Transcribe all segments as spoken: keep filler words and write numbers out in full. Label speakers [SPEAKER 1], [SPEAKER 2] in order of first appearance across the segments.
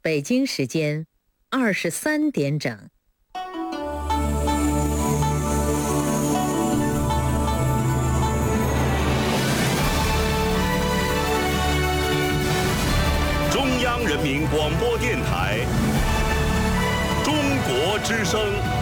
[SPEAKER 1] 北京时间二十三点整。
[SPEAKER 2] 中央人民广播电台中国之声。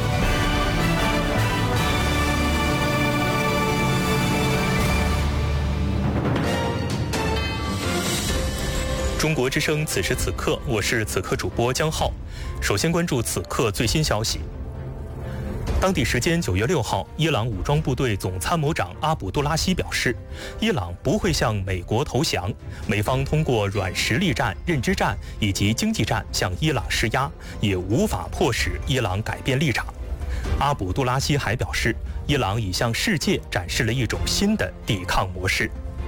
[SPEAKER 3] 中国之声，此时此刻，我是此刻主播江浩。首先关注此刻最新消息。当地时间九月六号，伊朗武装部队总参谋长阿卜杜拉希表示，伊朗不会向美国投降，美方通过软实力战、认知战以及经济战向伊朗施压，也无法迫使伊朗改变立场。阿卜杜拉希还表示，伊朗已向世界展示了一种新的抵抗模式。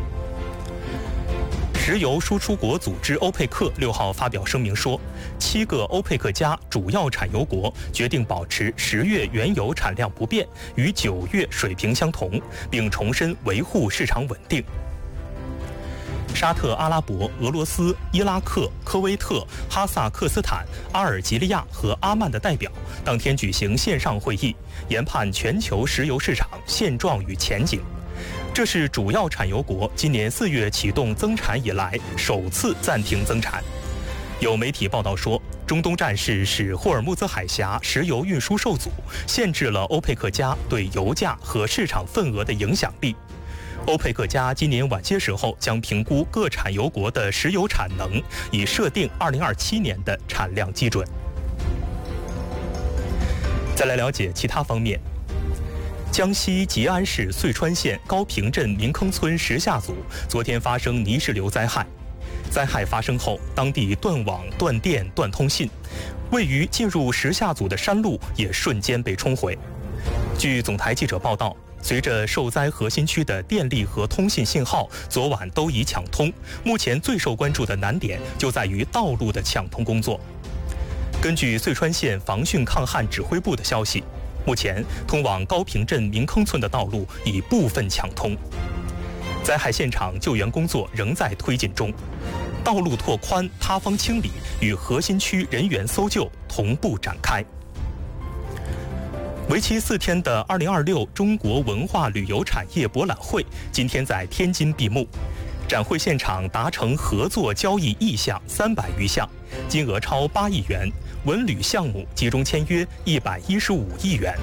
[SPEAKER 3] 石油输出国组织欧佩克六号发表声明说，七个欧佩克加主要产油国决定保持十月原油产量不变，与九月水平相同，并重申维护市场稳定。沙特阿拉伯、俄罗斯、伊拉克、科威特、哈萨克斯坦、阿尔及利亚和阿曼的代表当天举行线上会议，研判全球石油市场现状与前景。这是主要产油国今年四月启动增产以来首次暂停增产。有媒体报道说，中东战事使霍尔木兹海峡石油运输受阻，限制了欧佩克加对油价和市场份额的影响力。欧佩克加今年晚些时候将评估各产油国的石油产能，以设定二零二七年的产量基准。再来了解其他方面。江西吉安市遂川县高坪镇民坑村石下组昨天发生泥石流灾害。灾害发生后，当地断网、断电、断通信，位于进入石下组的山路也瞬间被冲毁。据总台记者报道，随着受灾核心区的电力和通信信号昨晚都已抢通，目前最受关注的难点就在于道路的抢通工作。根据遂川县防汛抗旱指挥部的消息，目前通往高坪镇民坑村的道路已部分抢通，灾害现场救援工作仍在推进中，道路拓宽、塌方清理与核心区人员搜救同步展开。为期四天的二零二六中国文化旅游产业博览会今天在天津闭幕，展会现场达成合作交易意向三百余项，金额超八亿元。文旅项目集中签约一百一十五亿元。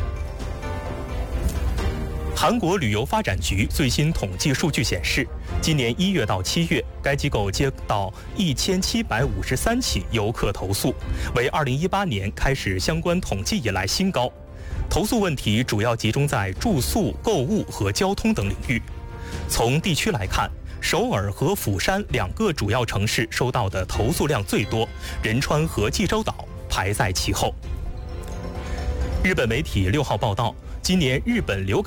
[SPEAKER 3] 韩国旅游发展局最新统计数据显示，今年一月到七月，该机构接到一千七百五十三起游客投诉，为二零一八年开始相关统计以来新高。投诉问题主要集中在住宿、购物和交通等领域。从地区来看，首尔和釜山两个主要城市收到的投诉量最多，仁川和济州岛排在其后。日本媒体六号报道，今年日本流感